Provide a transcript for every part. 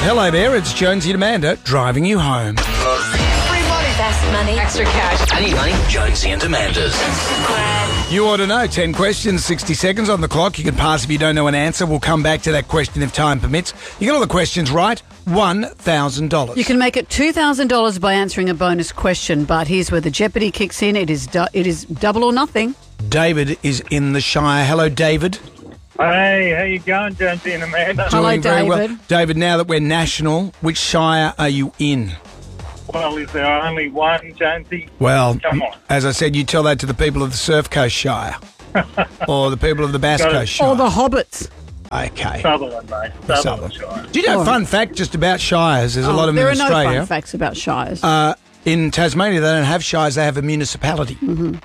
Hello there, it's Jonesy and Amanda driving you home. Free money. Best money. Extra cash. I need money. Jonesy and Amanda's. You ought to know. 10 questions, 60 seconds on the clock. You can pass if you don't know an answer. We'll come back to that question if time permits. You get all the questions right, $1,000. You can make it $2,000 by answering a bonus question, but here's where the Jeopardy kicks in. It is double or nothing. David is in the Shire. Hello, David. Hey, how you going, Jonesy and Amanda? Hello, Doing very well. David. David, now that we're national, which Shire are you in? Well, is there only one, Jonesy? Well, Come on. as I said, you tell that to the people of the Surf Coast Shire or the people of the Bass Got it. Coast Shire. Or the Hobbits. Okay. Sutherland, mate. Sutherland. Shire. Do you know, fun fact just about Shires, there's a lot of them there in are Australia. no fun facts about shires. In Tasmania, they don't have shires, they have a municipality.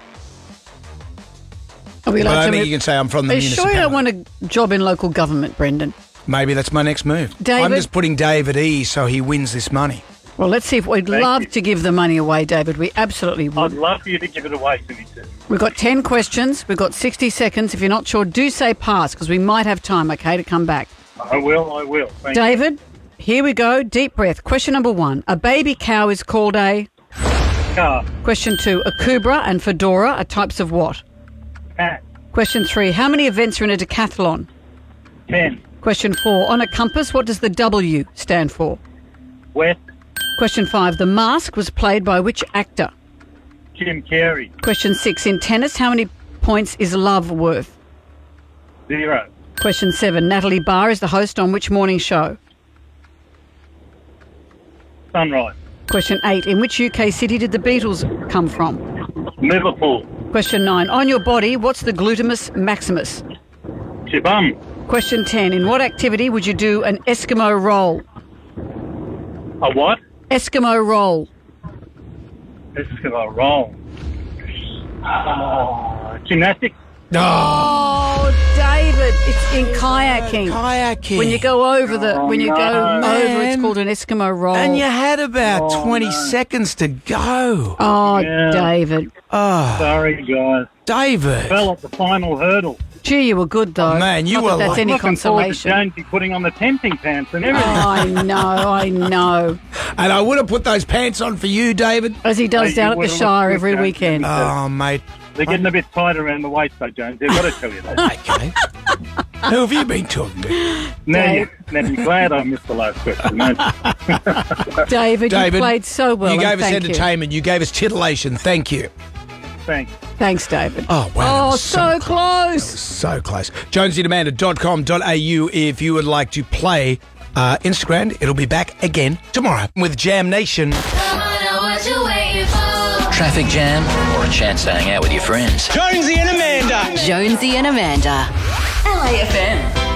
Are we But I allowed don't to think move? you can say I'm from the Are you municipality. sure you don't want a job in local government, Brendan? Maybe that's my next move. David? I'm just putting David E so he wins this money. Well, let's see if we'd Thank love you. to give the money away, David. We absolutely I'd would. love for you to give it away to me, too. We've got 10 questions. We've got 60 seconds. If you're not sure, do say pass because we might have time, okay, to come back. I will. Thank you. David, here we go. Deep breath. Question number 1. A baby cow is called a... Car. Question 2. A kubra and fedora are types of what? Cat. Question 3. How many events are in a decathlon? 10. Question 4. On a compass, what does the W stand for? West. Question 5. The Mask was played by which actor? Jim Carrey. Question 6. In tennis, how many points is love worth? 0. Question 7. Natalie Barr is the host on which morning show? Sunrise. Question 8. In which UK city did the Beatles come from? Liverpool. Question 9. On your body, what's the gluteus maximus? Chibum. Question 10. In what activity would you do an Eskimo roll? A what? Eskimo roll. This is going to roll. Oh, gymnastics. Oh, David, it's in kayaking. Kayaking. When you go over no. over, it's called an Eskimo roll. And you had about Oh, 20 no. seconds to go. Oh, Yeah. David. Oh, Sorry, guys. David. Fell at the final hurdle. Gee, you were good, though. Oh, man, you Not were that that's like- any Looking forward to consolation. Jonesy putting on the tempting pants and everything. I know. And I would have put those pants on for you, David. As he does Hey, down you at the would've Shire looked every good, weekend. Oh, mate. They're getting a bit tight around the waist, though, Jonesy. I've got to tell you that. Okay. Who have you been talking to? Now you're glad I missed the last question, aren't you? David, you played so well. You gave and us thank you. entertainment. You gave us titillation. Thank you. Thanks. Thanks, David. Oh, wow. that Oh, was so close. So close. JonesyDemanda.com.au if you would like to play Instagram. It'll be back again tomorrow with Jam Nation. Traffic jam or a chance to hang out with your friends. Jonesy and Amanda. Jonesy and Amanda. LAFM.